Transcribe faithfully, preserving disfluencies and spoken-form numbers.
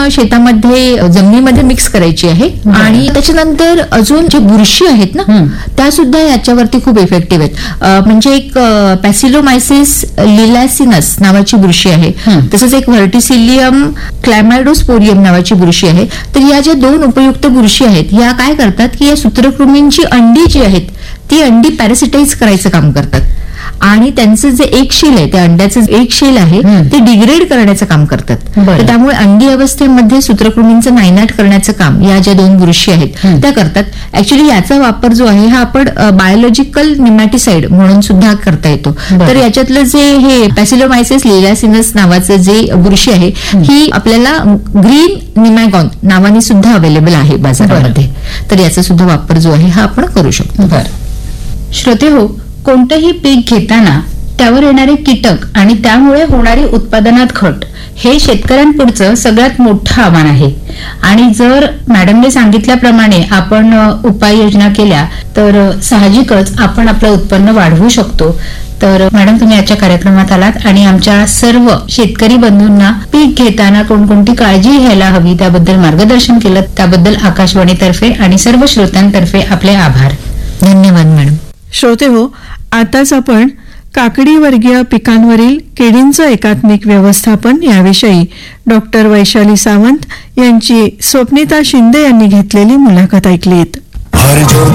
शेतामध्ये जमिनीमध्ये मिक्स करायची आहे. आणि त्याच्यानंतर अजून जे बुरशी आहेत ना त्या सुद्धा याच्यावरती खूप इफेक्टिव्ह आहेत. म्हणजे एक पॅसिलोमायसिस लिलॅसिनस नावाची बुरशी आहे, तसंच एक व्हर्टिसिलियम क्लॅमायडोस्पोरियम नावाची बुरशी आहे. तर या ज्या दोन उपयुक्त बुरशी आहेत या काय करतात की या सूत्रकृमींची अंडी जी आहेत ती अंडी पॅरासिटाईज करायचं काम करतात आणि त्यांचं जे एक शेल आहे त्या अंड्याचं एक शेल आहे ते डिग्रेड करण्याचं काम करतात. तर त्यामुळे अंडी अवस्थेमध्ये सूत्रकृमींचं नायनाट करण्याचं काम या ज्या दोन बुरशी आहेत त्या करतात. ऍक्च्युली याचा वापर जो आहे हा आपण बायोलॉजिकल निमॅटिसाइड म्हणून सुद्धा करता येतो. तर याच्यातलं जे हे पॅसिलोमायसिस लिलॅसिनस नावाचं जे बुरशी आहे ही आपल्याला ग्रीन निमॅगॉन नावाने सुद्धा अवेलेबल आहे बाजारामध्ये. तर याचा सुद्धा वापर जो आहे हा आपण करू शकतो. श्रोते हो, कोणतंही पीक घेताना त्यावर येणारे कीटक आणि त्यामुळे होणारी उत्पादनात घट हे शेतकऱ्यांपुढचं सगळ्यात मोठं आव्हान आहे. आणि जर मॅडमने सांगितल्याप्रमाणे आपण उपाययोजना केल्या तर साहजिकच आपण आपलं उत्पन्न वाढवू शकतो. तर मॅडम, तुम्ही आजच्या कार्यक्रमात आलात आणि आमच्या सर्व शेतकरी बंधूंना पीक घेताना कोणकोणती काळजी घ्यायला हवी त्याबद्दल मार्गदर्शन केलं. त्याबद्दल आकाशवाणीतर्फे आणि सर्व श्रोत्यांतर्फे आपले आभार. धन्यवाद मॅडम. श्रोते हो, आताच आपण काकडी वर्गीय पिकांवरील किडींचं एकात्मिक व्यवस्थापन याविषयी डॉक्टर वैशाली सावंत यांची स्वप्निता शिंदे यांनी घेतलेली मुलाखत ऐकलीत.